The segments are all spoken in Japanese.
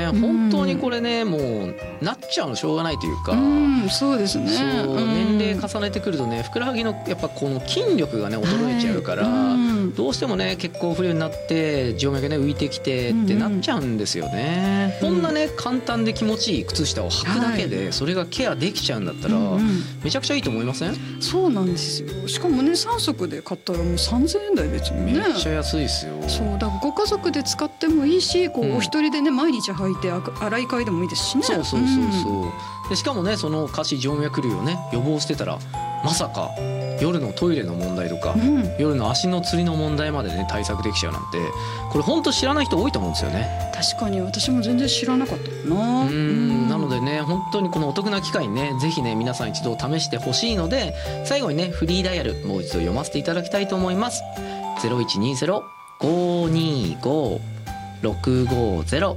本当にこれねもうなっちゃうのしょうがないというか、 そうですね。 年齢重ねてくるとねふくらはぎのやっぱこの筋力がね衰えちゃうから、どうしてもね血行不良になって静脈ね浮いてきてってなっちゃうんですよね。こんなね簡単で気持ちいい靴下を履くだけでそれがケアできちゃうんだったらめちゃくちゃいいと思いません？ そうなんですよ。しかもね3足で買ったらもう3000円台別にね。 めっちゃ安いですよ。 そうだからご家族で使ってもいいし、こうお一人でね毎日履いて洗い替えでもいいですしね。 そうでしかもねその下肢静脈瘤をね予防してたらまさか夜のトイレの問題とか、夜の足のつりの問題までね対策できちゃうなんてこれ本当知らない人多いと思うんですよね。 確かに私も全然知らなかったな。 なのでね本当にこのお得な機会にねぜひね皆さん一度試してほしいので、最後にねフリーダイヤルもう一度読ませていただきたいと思います。0120-525-650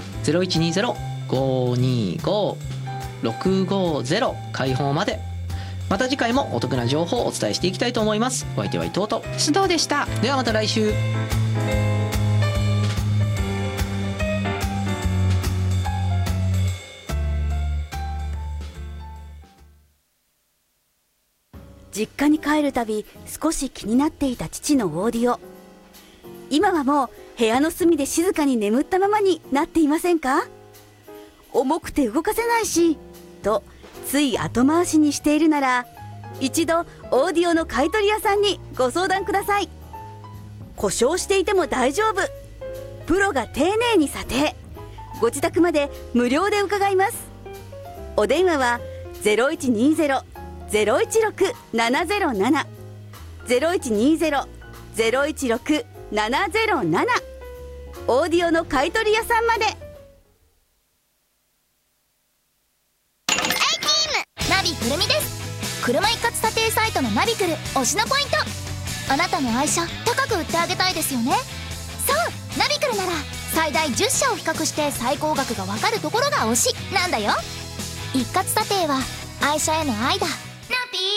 0120-525-650開放まで。また次回もお得な情報をお伝えしていきたいと思います。お相手は伊藤と須藤でした。 ではまた来週。 実家に帰るたび少し気になっていた父のオーディオ。今はもう部屋の隅で静かに眠ったままになっていませんか？重くて動かせないしとつい後回しにしているなら、一度オーディオの買い取り屋さんにご相談ください。故障していても大丈夫、プロが丁寧に査定、ご自宅まで無料で伺います。お電話は 0120-016-707 0120-016-707 オーディオの買い取り屋さんまで。 ナビくるみです。車一括査定サイトのナビクル推しのポイント。あなたの愛車高く売ってあげたいですよね。そう、ナビクルなら最大10社を比較して最高額がわかるところが推しなんだよ。一括査定は愛車への愛だ。